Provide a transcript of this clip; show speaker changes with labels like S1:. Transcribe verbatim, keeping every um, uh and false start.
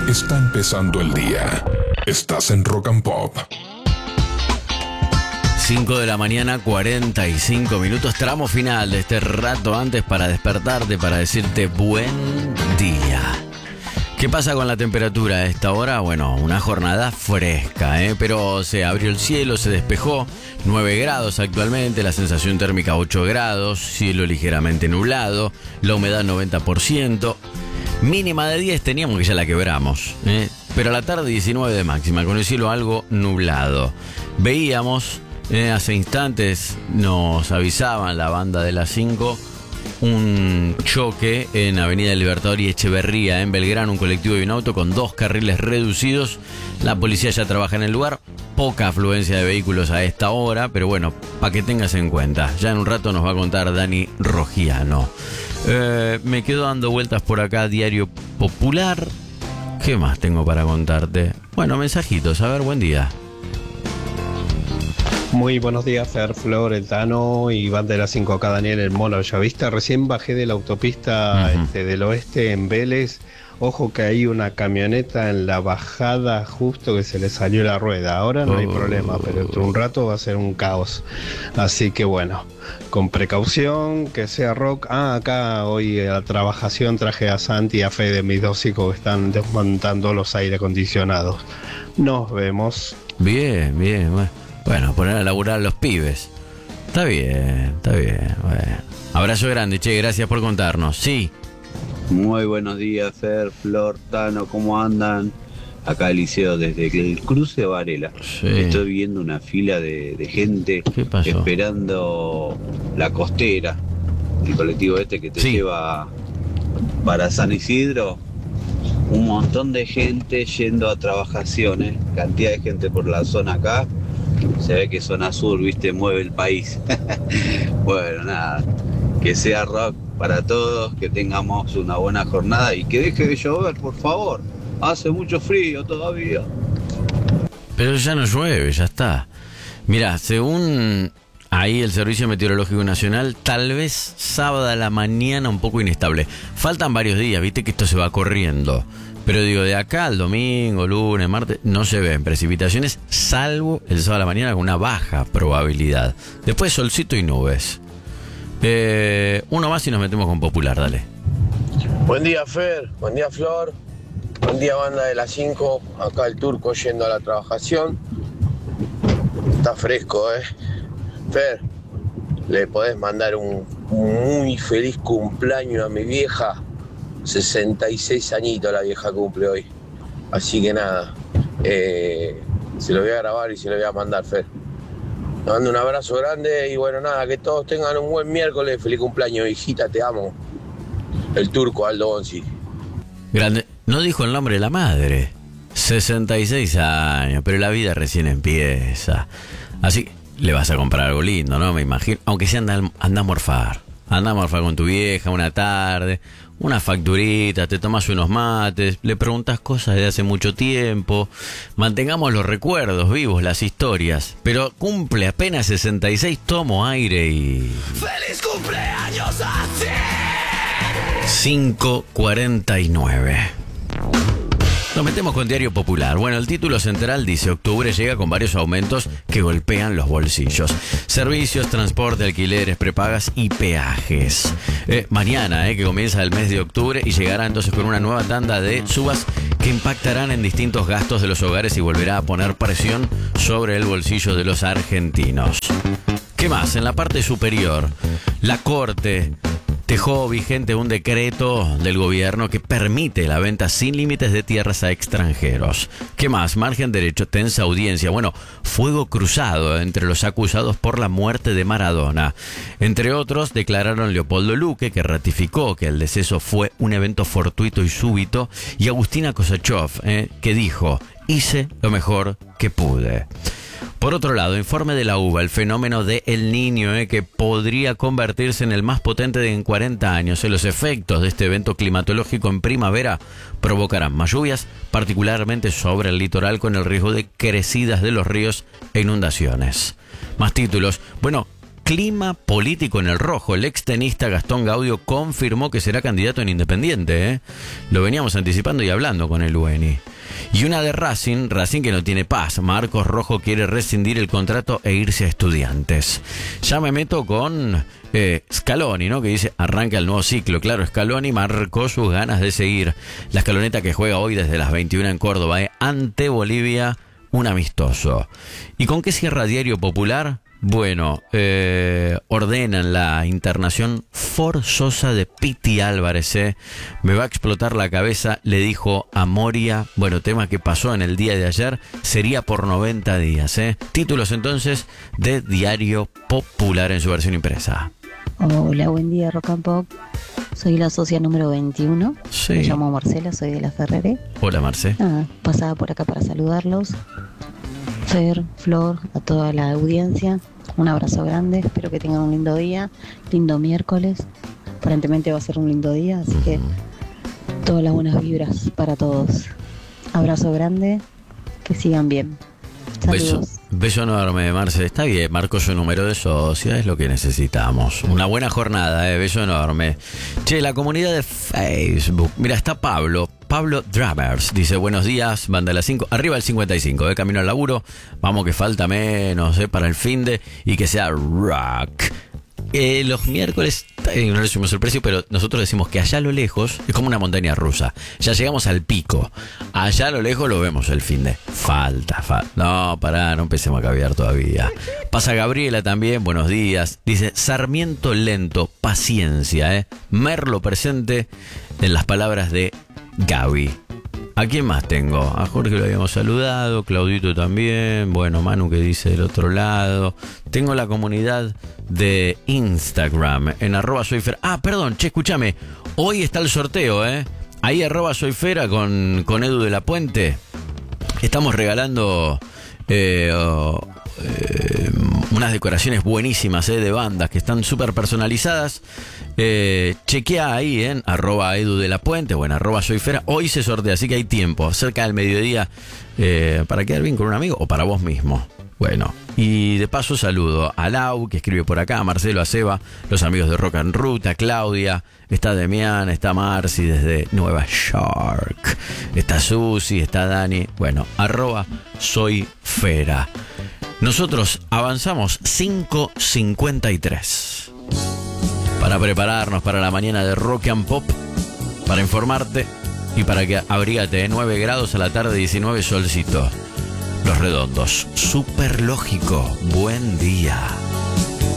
S1: Está empezando el día. Estás en Rock and Pop.
S2: cinco de la mañana, cuarenta y cinco minutos, tramo final de este rato antes para despertarte, para decirte buen día. ¿Qué pasa con la temperatura a esta hora? Bueno, una jornada fresca, ¿eh? Pero se abrió el cielo, se despejó, nueve grados actualmente, la sensación térmica ocho grados, cielo ligeramente nublado, la humedad noventa por ciento, mínima de diez teníamos que ya la quebramos, ¿eh? Pero a la tarde diecinueve de máxima, con el cielo algo nublado. Veíamos... Eh, hace instantes nos avisaban la banda de las cinco un choque en Avenida Libertador y Echeverría en Belgrano, un colectivo y un auto con dos carriles reducidos. La policía ya trabaja en el lugar, poca afluencia de vehículos a esta hora, pero bueno, para que tengas en cuenta. Ya en un rato nos va a contar Dani Rogiano. Eh, me quedo dando vueltas por acá, Diario Popular. ¿Qué más tengo para contarte? Bueno, mensajitos, a ver, buen día.
S3: Muy buenos días, Fer, Flor, El Tano y Banda de las cinco, acá Daniel, el Mono Bellavista. Recién bajé de la autopista uh-huh. este, del oeste en Vélez. Ojo que hay una camioneta en la bajada justo que se le salió la rueda. Ahora no hay oh. problema, pero dentro de un rato va a ser un caos. Así que bueno, con precaución, que sea rock. Ah, acá hoy a la trabajación traje a Santi y a Fede, mis dos hijos que están desmontando los aire acondicionados. Nos vemos.
S2: Bien, bien, bueno. Bueno, poner a laburar a los pibes. Está bien, está bien. Bueno. Abrazo grande, che, gracias por contarnos. Sí.
S4: Muy buenos días, Fer, Flor, Tano, ¿cómo andan? Acá Eliseo, desde el cruce de Varela. Sí. Estoy viendo una fila de, de gente esperando la costera, el colectivo este que te sí. lleva para San Isidro. Un montón de gente yendo a trabajaciones, cantidad de gente por la zona acá. Se ve que zona sur, viste, mueve el país. Bueno, nada, que sea rock para todos, que tengamos una buena jornada y que deje de llover, por favor. Hace mucho frío todavía.
S2: Pero ya no llueve, ya está. Mirá, según ahí el Servicio Meteorológico Nacional, tal vez sábado a la mañana un poco inestable. Faltan varios días, viste que esto se va corriendo. Pero digo, de acá al domingo, lunes, martes, no se ven precipitaciones, salvo el sábado a la mañana con una baja probabilidad. Después solcito y nubes. Eh, uno más y nos metemos con Popular, dale.
S5: Buen día, Fer. Buen día, Flor. Buen día, Banda de las cinco. Acá el Turco yendo a la trabajación. Está fresco, ¿eh? Fer, le podés mandar un muy feliz cumpleaños a mi vieja. sesenta y seis añitos la vieja cumple hoy. Así que nada, eh, se lo voy a grabar y se lo voy a mandar, Fer. Te mando un abrazo grande y bueno, nada, que todos tengan un buen miércoles. Feliz cumpleaños, hijita, te amo. El Turco, Aldo Bonzi.
S2: Grande. No dijo el nombre de la madre. sesenta y seis años, pero la vida recién empieza. Así le vas a comprar algo lindo, ¿no? Me imagino. Aunque sea anda, anda a morfar. Anda a morfar con tu vieja una tarde, una facturita, te tomas unos mates, le preguntas cosas de hace mucho tiempo. Mantengamos los recuerdos vivos, las historias. Pero cumple apenas sesenta y seis, tomo aire y... ¡Feliz cumpleaños a ti! cinco cuarenta y nueve. Nos metemos con Diario Popular. Bueno, el título central dice: octubre llega con varios aumentos que golpean los bolsillos. Servicios, transporte, alquileres, prepagas y peajes. Eh, mañana, eh, que comienza el mes de octubre y llegará entonces con una nueva tanda de subas que impactarán en distintos gastos de los hogares y volverá a poner presión sobre el bolsillo de los argentinos. ¿Qué más? En la parte superior, la Corte dejó vigente un decreto del gobierno que permite la venta sin límites de tierras a extranjeros. ¿Qué más? Margen derecho, tensa audiencia. Bueno, fuego cruzado entre los acusados por la muerte de Maradona. Entre otros, declararon Leopoldo Luque, que ratificó que el deceso fue un evento fortuito y súbito, y Agustina Kosachov, eh, que dijo: hice lo mejor que pude. Por otro lado, informe de la U B A, el fenómeno de El Niño, eh, que podría convertirse en el más potente de en cuarenta años. Eh, los efectos de este evento climatológico en primavera provocarán más lluvias, particularmente sobre el litoral, con el riesgo de crecidas de los ríos e inundaciones. Más títulos. Bueno, clima político en el rojo. El extenista Gastón Gaudio confirmó que será candidato en Independiente. ¿eh? Lo veníamos anticipando y hablando con el U N I. Y una de Racing, Racing que no tiene paz. Marcos Rojo quiere rescindir el contrato e irse a Estudiantes. Ya me meto con eh, Scaloni, ¿no? Que dice, arranca el nuevo ciclo. Claro, Scaloni marcó sus ganas de seguir. La escaloneta que juega hoy desde las veintiuna en Córdoba, ¿eh? ante Bolivia, un amistoso. ¿Y con qué cierra Diario Popular? Bueno, eh, ordenan la internación forzosa de Piti Álvarez. ¿eh? Me va a explotar la cabeza, le dijo a Moria. Bueno, tema que pasó en el día de ayer, sería por noventa días. ¿eh? Títulos entonces de Diario Popular en su versión impresa.
S6: Hola, buen día, Rock and Pop. Soy la socia número veintiuno.
S2: Sí.
S6: Me llamo Marcela, soy de la Ferrere.
S2: Hola, Marce.
S6: Ah, pasaba por acá para saludarlos. Fer, Flor, a toda la audiencia. Un abrazo grande, espero que tengan un lindo día, lindo miércoles. Aparentemente va a ser un lindo día, así uh-huh. que todas las buenas vibras para todos. Abrazo grande, que sigan bien. Saludos.
S2: Beso, beso enorme, Marce. Está bien, marcó su número de socia, es lo que necesitamos. Una buena jornada, eh, beso enorme. Che, la comunidad de Facebook. Mira, está Pablo. Pablo Drummers dice, buenos días, banda de las cinco, arriba el cincuenta y cinco, de camino al laburo, vamos que falta menos eh, para el finde y que sea rock. Eh, los miércoles, eh, no le subimos el precio, pero nosotros decimos que allá a lo lejos es como una montaña rusa. Ya llegamos al pico, allá a lo lejos lo vemos el finde. Falta, falta. No, pará, no empecemos a caviar todavía. Pasa Gabriela también, buenos días. Dice, Sarmiento lento, paciencia, eh. Merlo presente en las palabras de Gaby. ¿A quién más tengo? A Jorge lo habíamos saludado, Claudito también, bueno, Manu que dice del otro lado. Tengo la comunidad de Instagram, en arroba soyfera. Ah, perdón, che, escúchame, hoy está el sorteo, ¿eh? Ahí arroba soyfera con, con Edu de la Puente. Estamos regalando eh, oh, eh, unas decoraciones buenísimas eh, de bandas que están súper personalizadas. Eh, chequea ahí en arroba edu de la puente o en arroba soyfera. Hoy se sortea, así que hay tiempo, cerca del mediodía, eh, para quedar bien con un amigo o para vos mismo. Bueno, y de paso saludo a Lau, que escribe por acá, a Marcelo, a Seba, los amigos de Rock and Ruta, a Claudia, está Demián, está Marci desde Nueva York, está Susi, está Dani, bueno, arroba soyfera. Nosotros avanzamos cinco cincuenta y tres. Para prepararnos para la mañana de Rock and Pop, para informarte y para que abrígate, ¿eh? nueve grados a la tarde, diecinueve solcito. Los Redondos, súper lógico, buen día.